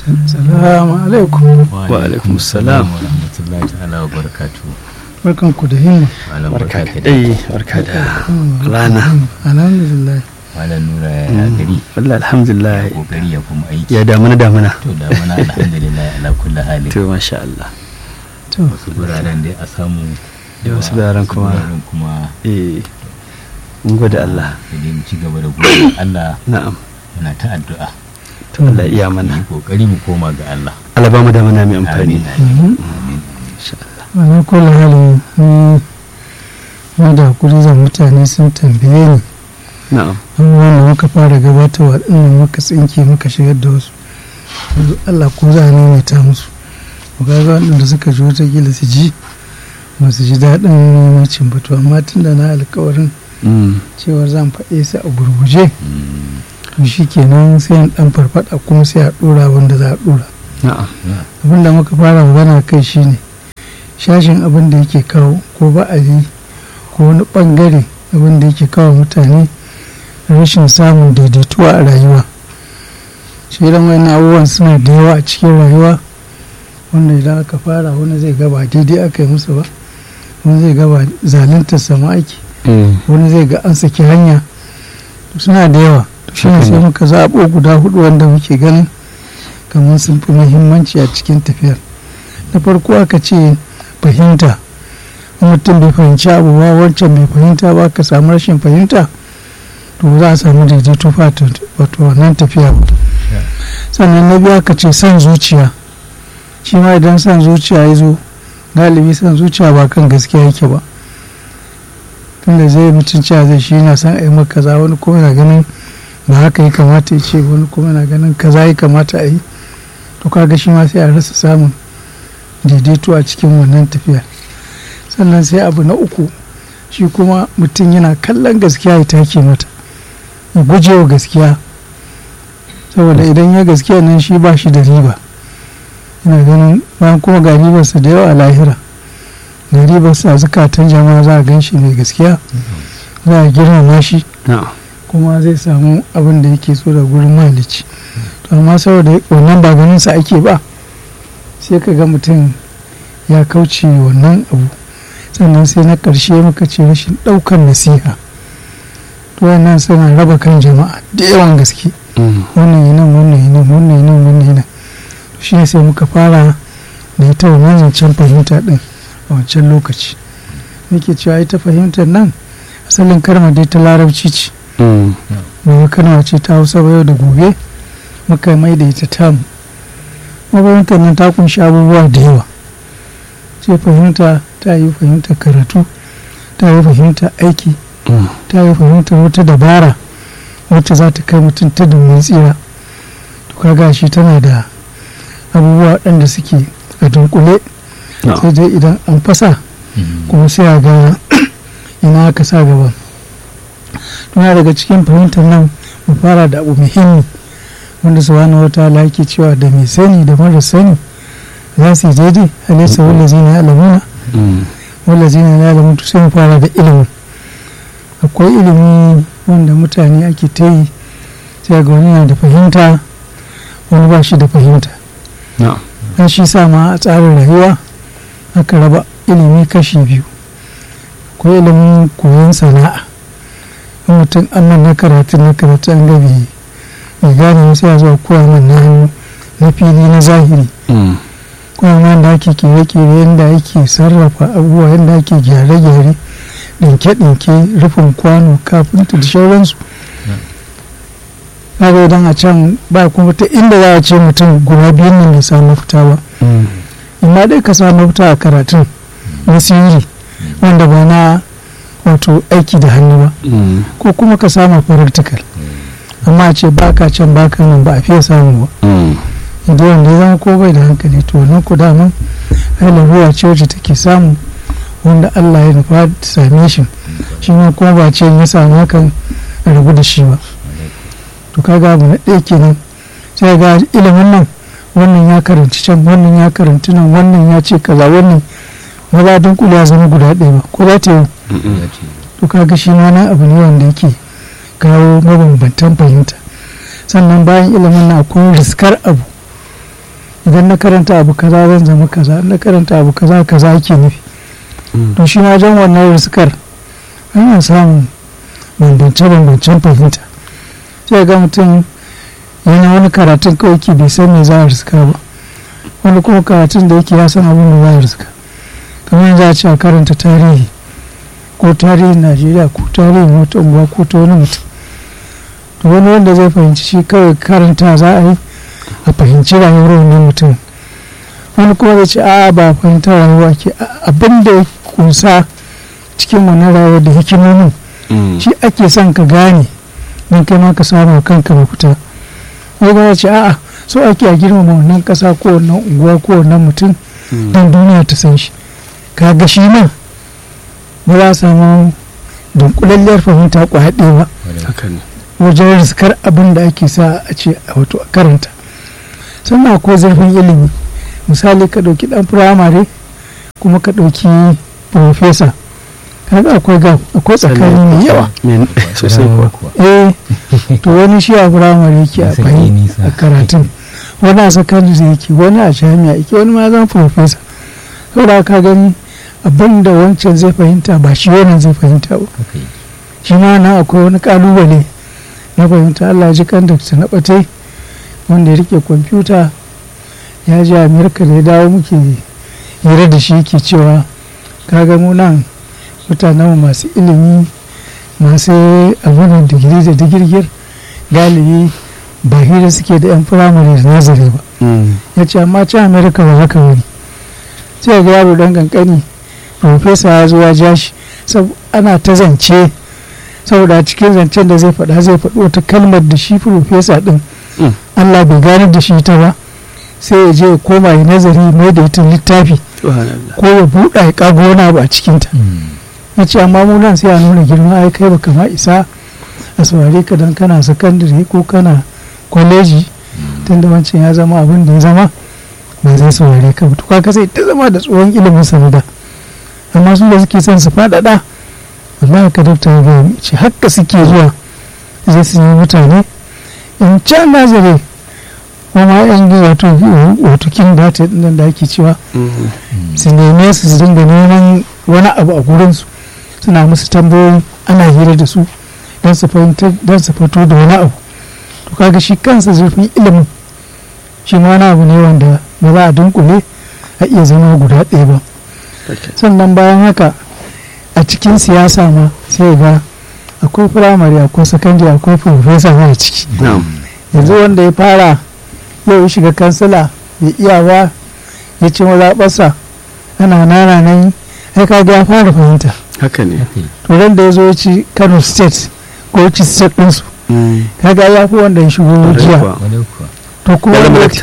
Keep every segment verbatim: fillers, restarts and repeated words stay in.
Salamu alaikum. Wa alaikum salam wa rahmatullahi ta'ala wa barakatuhu. Barkan ku da himma. Malam barka barka da dai barka da rana. Alhamdulillah. Malam Nura ya gari. wallahi alhamdulillah Kokari ya kuma aiki. ya damuna damuna To da mana alhamdulillah ala kulli hali. to masha Allah To, Wasu guraren dai a samu. Da wasu guraren kuma. guraren kuma eh mun gode Allah sai dai mu ci gaba da gode Allah na'am muna ta addu'a. to Allah iya Mu mana yi kokari mu koma ga Allah. Allah ba mu damuna mai amfani Amin. Amin. insha Allah wani kula halin ni na da hakuri zan mutane sun tambaye ni. na'am Abubuwan da muka fara gabatarwa ɗin muka tsinke muka shigar da wasu. Yanzu Allah ko za a maimaita musu. Ku ga waɗanda suka ji wataƙila su ji ba su ji daɗin maimacin ba to amma tun da na alkawarin mm cewar zan faɗe su a gurguje Mm. to shi kenan sai an ɗan farfaɗa kuma sai a ɗora wanda za a ɗora. na'am Abin da muka fara magana kai shine shashin abin da yake kawo ko ba'ali ko wani ɓangare abin da yake kawo mutane rashin samun daidaituwa a rayuwa. Shi idan wani abubuwan suna da yawa a cikin rayuwa wanda idan aka fara wani zai gaba daidai aka yi musu ba wani zai gaba zalunta sama ake mm wani zai ga an saki hanya suna da yawa to shi ne Haka sai ne. muka zaɓo guda hudu wanda muke ganin kamar sun fi muhimmanci a cikin tafiyar. Na farko aka ce fahimta. In mutum bai fahimci abu ba wancan bai fahimta ba ka samu rashin fahimta to za a samu daidaito fata wato wannan tafiya ba. Sannan na biyu aka ce son zuciya. Shi ma idan son zuciya ya zo galibi son zuciya ba kan gaskiya yake ba. Tunda zai mutum cewa zai shi yana son a yi maka kaza wani kuma yana ganin ba haka ya kamata ya ce wani kuma yana ganin kaza ya kamata a yi to kaga shi ma sai a rasa samun daidaito a cikin wannan tafiya. Sannan sai abu na uku shi kuma mutum yana kallon gaskiya ya take mata ya guje wa gaskiya saboda idan ya gaskiya nan shi ba shi da riba yana ganin bayan kuma ga ribarsa da yawa a lahira ga ribarsa a zukatan jama'a za a gan shi mai gaskiya za a girmama shi na'am kuma zai samu abin da yake so da gurin malici to amma saboda wannan ba ganin sa ake ba sai ka ga mutum ya kauce wannan abu. Sannan sai na ƙarshe muka ce rashin ɗaukar nasiha to wannan suna raba kan jama'a da yawan gaske mm wannan yi nan wannan yi nan wannan yi nan wannan yi nan to shi ne sai muka fara da ita wannan zancen fahimta ɗin a wancan lokaci nake cewa ita fahimtar nan asalin karma dai ta larabci ce mm ba kalma ce ta hausa ba yau da gobe muka mai da ita tamu mabarankar nan ta kunshi abubuwa da yawa sai fahimta ta yi fahimtar karatu ta yi fahimtar aiki mm ta yi fahimtar wata dabara wacce za ta kai mutum ta domin tsira to kaga shi tana da abubuwa waɗanda suke a dunkule na'am sai dai idan an fasa Mm. kuma sai a ga ina aka sa gaba. Tuna daga cikin fahimtar nan mu fara da abu muhimmi wanda subhanahu wataala yake cewa da mai sani da mara sani za su yi daidai alaisa wallazina ya'lamuna mm wallazina la ya'lamun to sai mu fara da ilimi. Akwai ilimi wanda mutane ake ta yi sai ga wani yana da fahimta wani ba shi da fahimta. na'am Dan shi sa ma a tsarin rayuwa aka raba ilimi kashi biyu. Akwai ilimin koyon sana'a in mutum an nan na karatu na karatu an gabi mai gane wasu ya zuwa koya man na hannu na fili na zahiri mm koya man da ake kere-kere yadda ake sarrafa abubuwa yadda ake gyare-gyare ɗinke-ɗinke rufin kwano kafinta da sauransu. Kaga idan a can ba kuma ta inda za a ce mutum guda biyun nan da samu mafita ba mm amma dai ka samu mafita a karatun na sirri wanda ba na wato aiki da hannu ba mm ko kuma ka samu practical amma a ce baka can baka nan ba a fiye samu ba mm idan wanda ya zama ko bai da hankali to wannan ku daman ai laruwa ce wacce take samu wanda Allah ya nufa ta same shi shi ma kuma ba ce ya samu hakan a rabu da shi ba to kaga abu na ɗaya kenan sai ga ilimin nan wannan ya karanci can wannan ya karanci nan wannan ya ce kaza wannan ba za dunkule ya zama guda ɗaya ba ko za ta yi mm Ya ce, to kaga shi ma na abu ne wanda yake kawo mabambantan fahimta. Sannan bayan ilimin na akwai riskar abu idan na karanta abu kaza zan zama kaza, na karanta abu kaza kaza ake nufi. To shi ma jan wannan riskar ana samun bambance-bambancen fahimta. Sai ga mutum yana wani karatun kawai ke bai san me za a riska ba, wani kuma karatun da yake ya san abin da za a riska. Kamar yanzu a ce a karanta tarihi, ko tarihin Najeriya ko tarihin wata unguwa ko ta wani mutum, to wani wanda zai fahimci shi kawai karanta za a yi a fahimci rayuwar wannan mutum. Wani kuma zai ce a ba fahimta rayuwa ke, abin da ya kusa cikin wannan rayuwar da hikimomin shi ake son ka gane don kai ma ka samu kanka mafita. Wani kuma ce a'a so ake a girmama wannan kasa ko wannan unguwa ko wannan mutum don duniya ta san shi. Ka ga shi ma ba za a samu dunkulalliyar fahimta ku haɗe ba wajen riskar abin da ake sa a ce a wato a karanta. Sannan akwai zurfin ilimi, misali ka ɗauki ɗan firamare kuma ka ɗauki profesa, kaga akwai gab akwai tsakani mai yawa sosai kuwa. eh to wani shi a firamare yake a fahimta a karatun, wani a sakandare yake, wani a jami'a yake, wani ma zan profesa. saboda ka gani abin da wancan zai fahimta ba shi wannan zai fahimta ba. Shi ma na akwai wani kalubale na fahimta. Allah ya ji kan da na batai wanda ya rike kwamfuta ya je Amerika da ya dawo muke hira da shi ke cewa kaga mu nan mutanen masu ilimi masu abunan digiri da digirgir galibi ba hira suke da yan firamare da nazari ba. Ya ce amma can Amerika ba haka wani, sai ga yaro dan kankani profesa ya zo ya ja shi, ana ta zance saboda cikin zancen da zai faɗa zai faɗi wata kalmar da shi profesa ɗin Allah bai gane da shi ta ba, sai ya je ya koma ya nazari mai da ita littafi ko ya buɗa ya ƙago wani abu a cikinta. Ya ce amma mu nan sai a nuna girma, ai kai baka ma isa a saurare ka dan kana sakandare ko kana kwaleji, tunda wancan ya zama abin da ya zama ba zai saurare ka ba. To kaga sai ta zama da tsohon ilimin sanada, amma su da suke son su faɗaɗa wallahi ka dafta ga ce haka suke zuwa zai su yi mutane in can nazare kuma yan yi wato wato kin data din da ake cewa su neme su su dinga neman wani abu a gurinsu, suna musu tambayoyi ana hira da su don su fahimta don su fito da wani abu. To kaga shi kansa zurfin ilimin shi ma wani abu ne wanda ba za a dunkule a iya zama guda ɗaya ba. Sannan bayan haka a cikin siyasa ma sai ga akwai firamare akwai sakandare akwai profesa a ciki. Yanzu wanda ya fara yau ya shiga kansila ya iyawa ya ci mazaɓarsa ana nana nan ai kaga ya fara fahimta. Haka ne. To ran da ya zo ya ci Kano state ko ya ci state ɗinsu kaga ya fi wanda ya shigo jiya. To kuma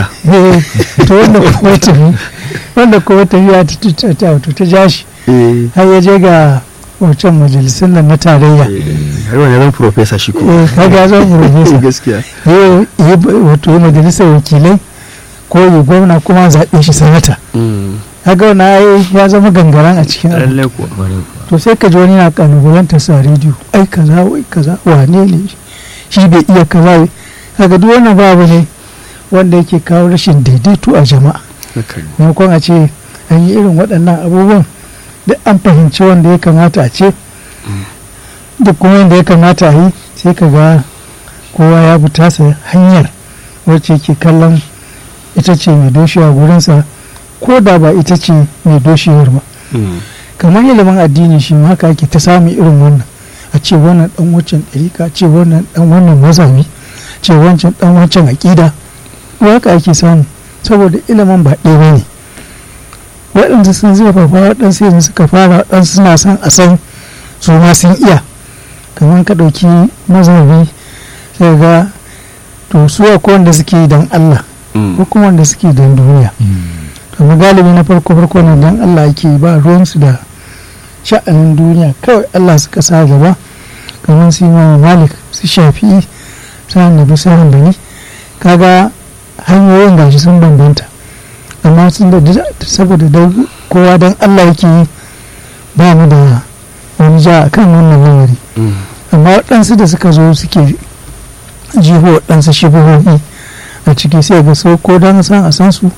to wanda kuma tafi wanda kuma tafiya ta ja shi har ya je ga wancan majalisun nan na tarayya. Har wani zan profesa shi ko. Kaga zan profesa. Gaskiya. Wato yi majalisar wakilai ko yi gwamna kuma zaɓe shi sanata. Kaga wani ya zama gangaran a cikin abu. To sai ka ji wani na kalubalantar sa rediyo ai kaza wai kaza wane ne shi bai iya kaza wai. Kaga duk wannan babu ne wanda yake kawo rashin daidaito a jama'a. Maimakon a ce an yi irin waɗannan abubuwan duk an fahimci wanda ya kamata a ce duk kuma wanda ya kamata a yi, sai ka ga kowa ya bi tasa hanyar wacce ke kallon ita ce mai doshewa gurinsa ko da ba ita ce mai doshewar ba. Kamar ilimin addini shi ma haka ake ta samun irin wannan, a ce wannan dan wancan ɗarika, a ce wannan dan wannan mazhabi, a ce wancan dan wancan aƙida, haka ake samu saboda ilimin ba ɗaya ba ne. Waɗanda sun zurfafa waɗansu yanzu suka fara waɗansu suna son a san su ma sun iya. Kamar ka ɗauki mazhabi sai ga to su akwai wanda suke don Allah ko kuma wanda suke don duniya. Kamar galibi na farko farko na don Allah ake ba ruwansu da sha'anin duniya, kawai Allah suka sa gaba. Kamar su Imam Malik, su Shafi'i, su Annabi Sa'an Bani, kaga hanyoyin gashi sun bambanta, amma sun da saboda kowa don Allah yake yi ba mu da wani ja a kan wannan lamari. Amma waɗansu da suka zo suke jiho waɗansu shibohohi a ciki sai ga sau ko don san a san su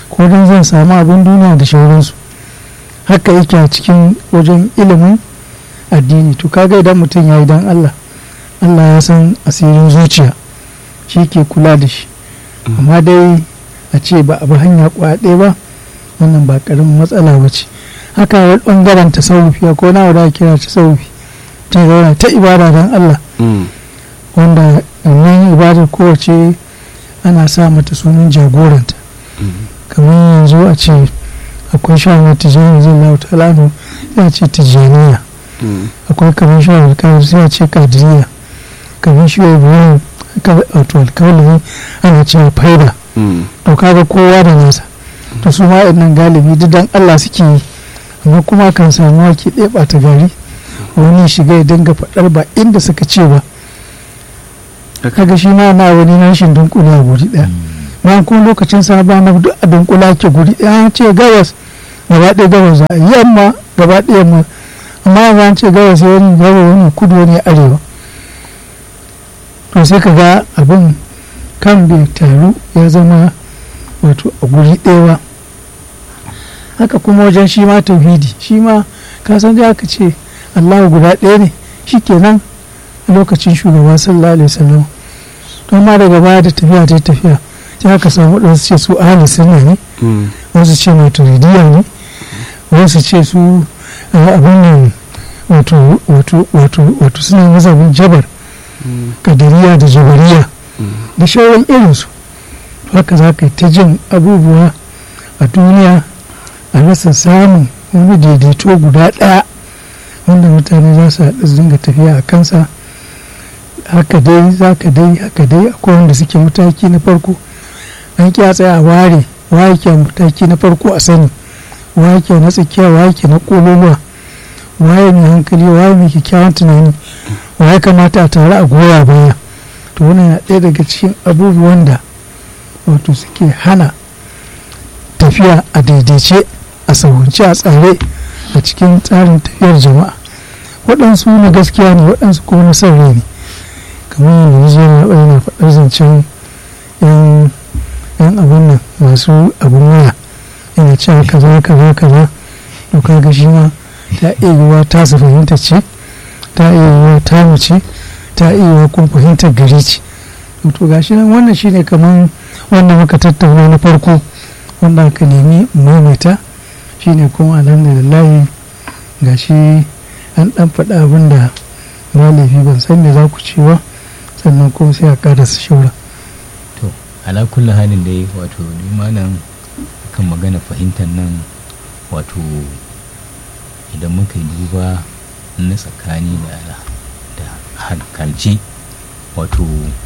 ko don zan samu abin duniya da shauransu. Haka yake a cikin wajen ilimin addini. To kaga idan mutum ya yi don Allah, Allah ya san asirin zuciya, shi ke kula da shi. Amma dai a ce ba abu hanya kwaɗe ba, wannan ba ƙaramin matsala ba ce. Haka wani ɓangaren tasawufi ko na wadda kira tasawufi ta zauna ta ibada don Allah, wanda wannan ibadar kowace ana sa mata sunan jagoranta. Kamar yanzu a ce akwai shawar tijjani zai lau talano sai a ce tijjaniya, akwai kamar shawar kawai sai a ce kadiriya, kamar shi ibrahim wato alkawali ana cewa faida. To kaga kowa da nasa, to su ma nan galibi duk dan Allah suke yi, amma kuma kan samu wake ɗaya ɓata gari wani shiga ya dinga faɗar ba inda suka ce ba. Kaga shi ma na wani nashin dunkule a guri ɗaya, bayan kuma lokacin sa ba na duk a dunkula ke guri ɗaya. An ce gabas gaba ɗaya gabas za a yi, yamma gaba ɗaya yamma, amma yanzu an ce gabas wani gaba wani kudu wani arewa. To sai ka ga abin kan bai taru ya zama wato a guri ɗaya ba. Haka kuma wajen shi ma tauhidi, shi ma ka san da aka ce Allah guda ɗaya ne, shi kenan a lokacin shugaba sallallahu alaihi wasallam. Don ma daga baya da tafiya ta tafiya sai aka samu waɗansu ce su ahli sunna ne, wasu ce maturidiyya ne, wasu ce su abin nan wato wato wato wato suna mazhabin jabar, kadiriya da jabariya da shauran irinsu. Haka za ka yi ta jin abubuwa a duniya a rasa samun wani daidaito guda ɗaya wanda mutane za su haɗu su dinga tafiya a kansa. Haka dai za ka dai haka dai akwai wanda suke mataki na farko, an kya tsaya a ware waye ke mataki na farko a sani, waye ke na tsakiya, waye ke na ƙololuwa, waye mai hankali, waye mai kyakkyawan tunani, waye kamata a tare a goya baya. To wannan na ɗaya daga cikin abubuwan da wato suke hana tafiya a daidaice, a sahunce, a tsare a cikin tsarin tafiyar jama'a. Waɗansu na gaskiya ne, waɗansu kuma na son rai ne. Kamar yadda na zai na na faɗar zancen yan abin nan masu abin waya, yana cewa kaza kaza kaza. To kaga shi ma ta iya yiwuwa ta su fahimta ce, ta iya yiwuwa ta mace, ta iya yiwuwa kuma fahimtar gari ce. To gashi nan wannan shine kamar wanda muka tattauna na farko, wanda aka nemi maimaita, shine kuma alhamdulillah gashi an dan faɗa abin da ba laifi, ban san me za ku ce ba, sannan kuma sai a karasa shaura. To ala kulli halin dai wato malam kan magana fahimtar nan, wato idan muka yi duba na tsakani da da hankalci, wato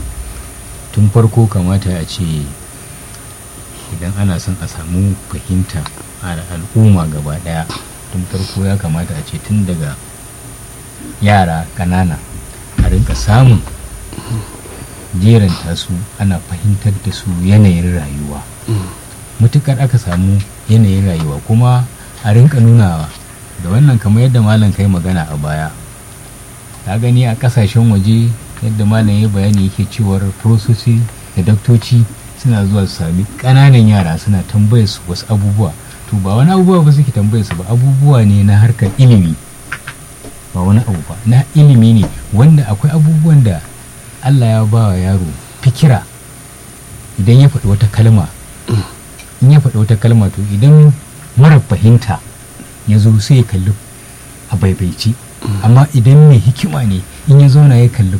tun farko kamata a ce idan ana son a samu fahimta a al'umma gaba daya, tun farko ya kamata a ce tun daga yara ƙanana a rinka samun jeranta su, ana fahimtar da su yanayin rayuwa. Mutukar aka samu yanayin rayuwa kuma a rinka nunawa da wannan, kamar yadda malam kai magana a baya, ka gani a kasashen waje yadda malam ya bayani yake cewar furososi da daktoci suna zuwa su sami ƙananan yara suna tambayar su wasu abubuwa. To ba wani abubuwa ba suke tambayar su ba, abubuwa ne na harkar ilimi, ba wani abu ba na ilimi ne, wanda akwai abubuwan da Allah ya ba wa yaro fikira. Idan ya faɗi wata kalma, in ya faɗi wata kalma to idan mara fahimta ya zo sai ya kalli a baibaici, amma idan mai hikima ne in ya zauna ya kalli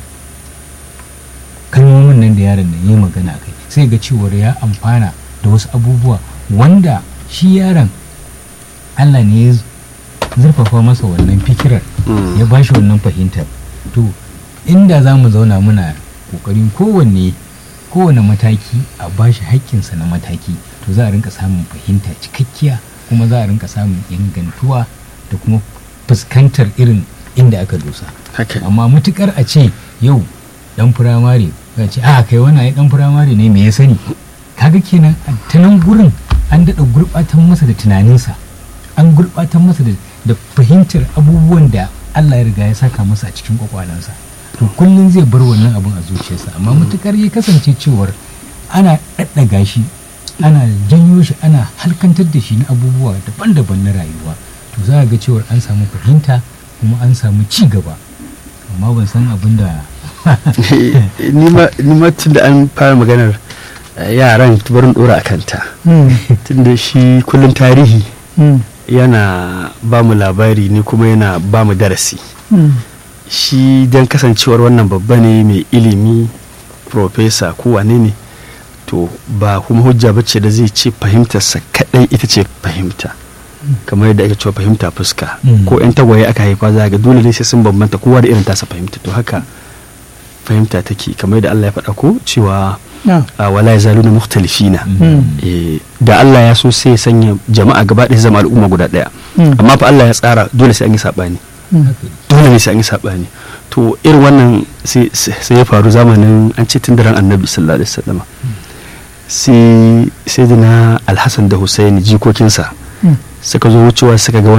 kalmomin nan da yaron nan ya magana kai, sai ga cewar ya amfana da wasu abubuwa wanda shi yaron Allah ne ya zurfafa masa wannan fikirar, ya ba shi wannan fahimtar. To inda za mu zauna muna kokarin kowanne kowane mataki a ba shi haƙƙinsa na mataki, to za a rinka samun fahimta cikakkiya, kuma za a rinka samun ingantuwa da kuma fuskantar irin inda aka dosa. Amma mutukar a ce yau dan firamare ya ce a kai wannan ai dan firamare ne me ya sani, kaga kenan ta nan gurin an daɗa gurɓatar masa da tunaninsa, an gurɓatar masa da fahimtar abubuwan da Allah ya riga ya saka masa a cikin kwakwalansa. To kullum zai bar wannan abun a zuciyarsa, amma mutukar ya kasance cewar ana ɗaɗɗaga shi ana janyo shi ana halkantar da shi na abubuwa daban-daban na rayuwa, to za a ga cewar an samu fahimta kuma an samu ci gaba. Amma ban san abin da ni ma tun da an fara maganar yaran barin dora a kanta, tun da shi kullum tarihi yana ba mu labari ne kuma yana ba mu darasi. Shi don kasancewar wannan babba ne mai ilimi, profesa ko wane ne, to ba kuma hujja bace da zai ce fahimtarsa kadai ita ce fahimta, kamar yadda ake cewa fahimta fuska ko yan tagwaye aka haifa za ga dole ne sai sun bambanta kowa da irin tasa fahimta. To haka fahimta take, kamar yadda Allah ya faɗa ko cewa wala yazaluna mukhtalifina, da Allah ya so sai ya sanya jama'a gaba ɗaya zama al'umma guda ɗaya, amma fa Allah ya tsara dole sai an yi sabani, dole ne sai an yi sabani. To irin wannan sai ya faru zamanin an ce tun daren annabi sallallahu alaihi wasallam, sai sai dina alhassan da husaini jikokinsa suka zo wucewa suka ga